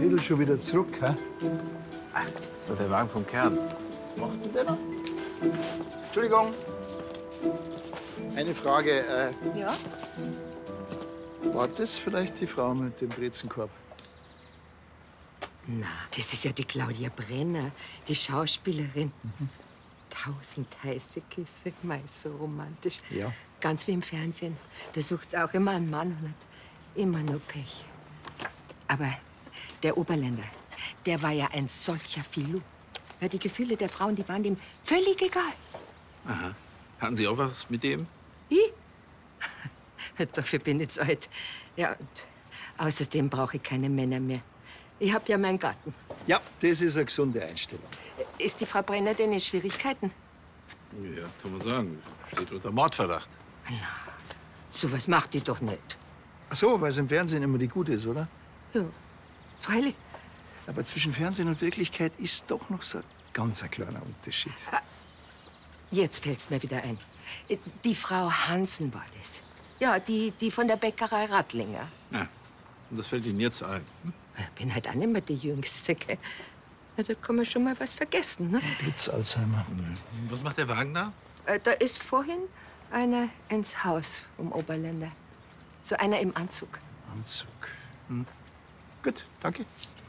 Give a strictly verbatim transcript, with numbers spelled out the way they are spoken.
Riedel schon wieder zurück, hä? So, der Wagen vom Kern. Was macht denn der da? Entschuldigung. Eine Frage. Äh, Ja? War das vielleicht die Frau mit dem Brezenkorb? Na, das ist ja die Claudia Brenner, die Schauspielerin. Mhm. Tausend heiße Küsse, mei, so romantisch. Ja. Ganz wie im Fernsehen. Da sucht's auch immer einen Mann und hat immer nur Pech. Aber der Oberländer, der war ja ein solcher Filou. Ja, die Gefühle der Frauen, die waren ihm völlig egal. Aha. Hatten Sie auch was mit dem? Ich? Dafür bin ich zu alt. Ja, und außerdem brauche ich keine Männer mehr. Ich hab ja meinen Garten. Ja, das ist eine gesunde Einstellung. Ist die Frau Brenner denn in Schwierigkeiten? Ja, kann man sagen. Steht unter Mordverdacht. Na, sowas macht die doch nicht. Ach so, weil es im Fernsehen immer die Gute ist, oder? Ja, freilich. Aber zwischen Fernsehen und Wirklichkeit ist doch noch so ein ganz ein kleiner Unterschied. Jetzt fällt's mir wieder ein. Die Frau Hansen war das. Ja, die, die von der Bäckerei Rattlinger. Ja. Und das fällt Ihnen jetzt ein. Hm? Ich bin halt auch nicht mehr die Jüngste, gell? Ja, da kann man schon mal was vergessen, ne? Blitz-Alzheimer. Was macht der Wagen da? Äh, da ist vorhin einer ins Haus vom Oberländer. So einer im Anzug. Anzug. Hm. Gut, danke.